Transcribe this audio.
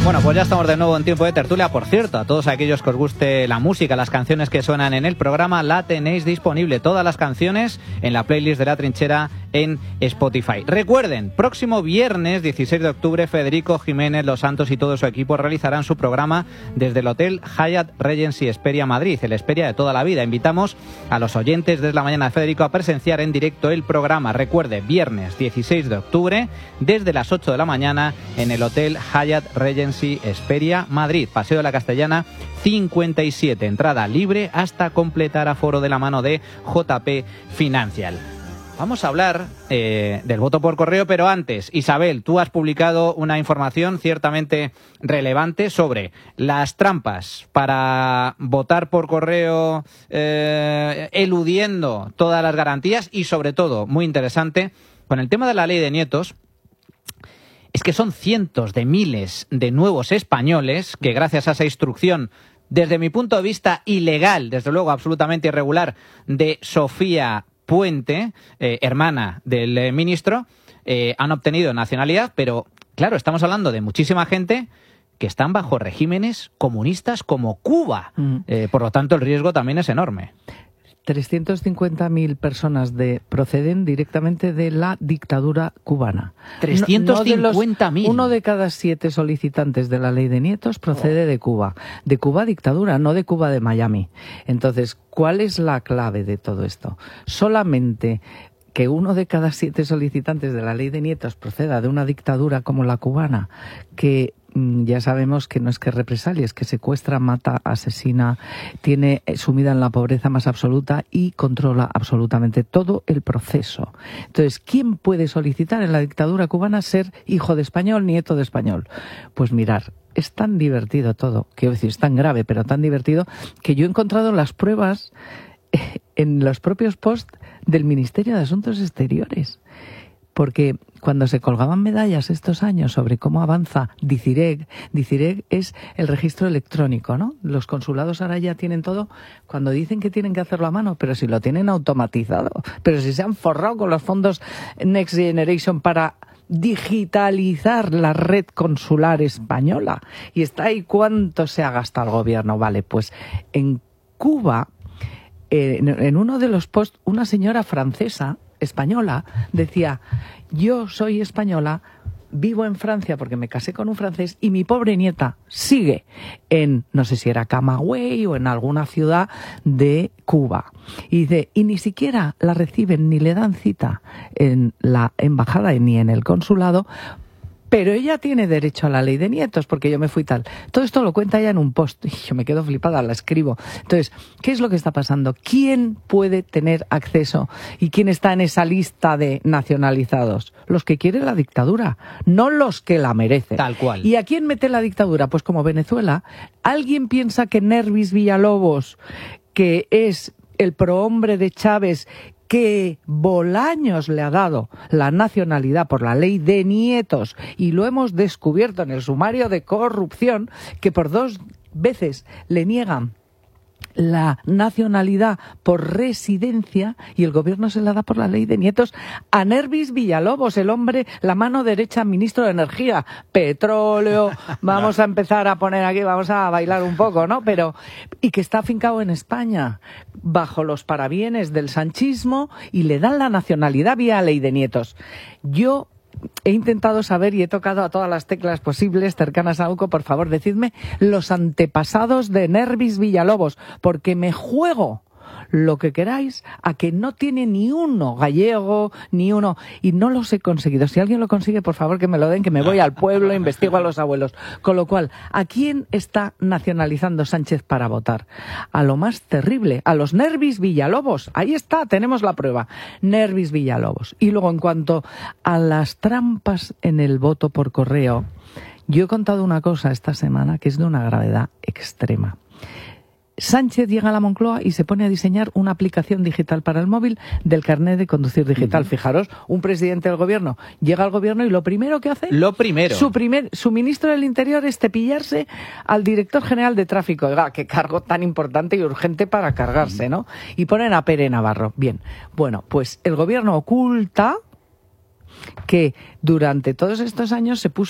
Bueno, pues ya estamos de nuevo en tiempo de tertulia. Por cierto, a todos aquellos que os guste la música, las canciones que suenan en el programa, la tenéis disponible, todas las canciones, en la playlist de La Trinchera en Spotify. Recuerden, próximo viernes 16 de octubre, Federico Jiménez Los Santos y todo su equipo realizarán su programa desde el Hotel Hyatt Regency Hesperia Madrid, el Hesperia de toda la vida. Invitamos a los oyentes desde la mañana de Federico a presenciar en directo el programa. Recuerde, viernes 16 de octubre, desde las 8 de la mañana, en el Hotel Hyatt Regency Hesperia Madrid, Paseo de la Castellana 57, entrada libre hasta completar aforo, de la mano de JP Financial. Vamos a hablar del voto por correo, pero antes, Isabel, tú has publicado una información ciertamente relevante sobre las trampas para votar por correo, eludiendo todas las garantías y, sobre todo, muy interesante, con el tema de la ley de nietos. Es que son cientos de miles de nuevos españoles que, gracias a esa instrucción, desde mi punto de vista ilegal, desde luego absolutamente irregular, de Sofía Puente, hermana del ministro, han obtenido nacionalidad, pero claro, estamos hablando de muchísima gente que están bajo regímenes comunistas como Cuba. Por lo tanto, el riesgo también es enorme. 350.000 personas proceden directamente de la dictadura cubana. 350.000. Uno de cada 7 solicitantes de la ley de nietos procede de Cuba. De Cuba dictadura, no de Cuba de Miami. Entonces, ¿cuál es la clave de todo esto? Solamente que uno de cada 7 solicitantes de la ley de nietos proceda de una dictadura como la cubana, que ya sabemos que no es que represalie, es que secuestra, mata, asesina, tiene sumida en la pobreza más absoluta y controla absolutamente todo el proceso. Entonces, ¿quién puede solicitar en la dictadura cubana ser hijo de español, nieto de español? Pues mirar, es tan divertido todo, quiero decir, es tan grave, pero tan divertido, que yo he encontrado las pruebas en los propios posts del Ministerio de Asuntos Exteriores. Porque cuando se colgaban medallas estos años sobre cómo avanza DICIREG es el registro electrónico, ¿no? Los consulados ahora ya tienen todo, cuando dicen que tienen que hacerlo a mano, pero si lo tienen automatizado, pero si se han forrado con los fondos Next Generation para digitalizar la red consular española. Y está ahí cuánto se ha gastado el gobierno. Vale, pues en Cuba, en uno de los posts, una señora francesa, española, decía: yo soy española, vivo en Francia porque me casé con un francés y mi pobre nieta sigue en, no sé si era Camagüey o en alguna ciudad de Cuba. Y dice, y ni siquiera la reciben ni le dan cita en la embajada ni en el consulado, pero ella tiene derecho a la ley de nietos porque yo me fui tal. Todo esto lo cuenta ella en un post y yo me quedo flipada, la escribo. Entonces, ¿qué es lo que está pasando? ¿Quién puede tener acceso y quién está en esa lista de nacionalizados? Los que quieren la dictadura, no los que la merecen. Tal cual. ¿Y a quién mete la dictadura? Pues como Venezuela. ¿Alguien piensa que Nervis Villalobos, que es el prohombre de Chávez, que Bolaños le ha dado la nacionalidad por la ley de nietos, y lo hemos descubierto en el sumario de corrupción, que por 2 veces le niegan la nacionalidad por residencia y el gobierno se la da por la ley de nietos a Nervis Villalobos, el hombre, la mano derecha ministro de Energía, petróleo, vamos a empezar a poner aquí, vamos a bailar un poco, ¿no? Pero, y que está afincado en España bajo los parabienes del sanchismo y le dan la nacionalidad vía ley de nietos. Yo he intentado saber y he tocado a todas las teclas posibles cercanas a UCO. Por favor, decidme los antepasados de Nervis Villalobos, porque me juego lo que queráis a que no tiene ni uno gallego, ni uno, y no los he conseguido. Si alguien lo consigue, por favor que me lo den, que me voy al pueblo, investigo a los abuelos. Con lo cual, ¿a quién está nacionalizando Sánchez para votar? A lo más terrible, a los Nervis Villalobos. Ahí está, tenemos la prueba. Nervis Villalobos. Y luego, en cuanto a las trampas en el voto por correo, yo he contado una cosa esta semana que es de una gravedad extrema. Sánchez llega a la Moncloa y se pone a diseñar una aplicación digital para el móvil del carnet de conducir digital. Fijaros, un presidente del gobierno llega al gobierno y lo primero que hace... Su ministro del Interior es cepillarse al director general de tráfico. Oiga, qué cargo tan importante y urgente para cargarse, ¿no? Y ponen a Pere Navarro. Bien, bueno, pues el gobierno oculta que durante todos estos años se puso